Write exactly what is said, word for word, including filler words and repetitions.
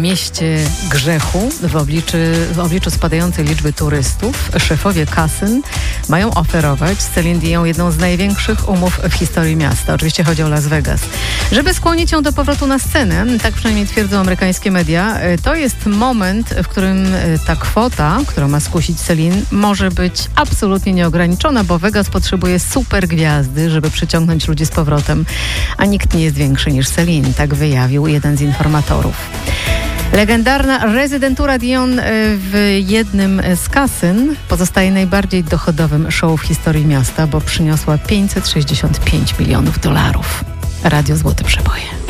mieście grzechu w obliczu, w obliczu spadającej liczby turystów szefowie kasyn mają oferować Celine Dion jedną z największych umów w historii miasta. Oczywiście chodzi o Las Vegas. Żeby skłonić ją do powrotu na scenę, tak przynajmniej twierdzą amerykańskie media, to jest moment, w którym ta kwota, którą ma skusić Celine, może być absolutnie nieograniczona, bo Vegas potrzebuje super gwiazdy, żeby przyciągnąć ludzi z powrotem, a nikt nie jest większy niż Celine, tak wyjawił jeden z informatorów. Legendarna rezydentura Dion w jednym z kasyn pozostaje najbardziej dochodowym show w historii miasta, bo przyniosła pięćset sześćdziesiąt pięć milionów dolarów. Radio Złote Przeboje.